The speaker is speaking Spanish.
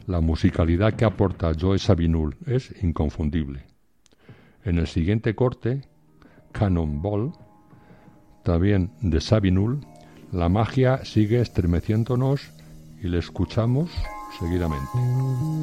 La musicalidad que aporta Joe Zawinul es inconfundible. En el siguiente corte, Cannonball, también de Zawinul, la magia sigue estremeciéndonos y le escuchamos seguidamente.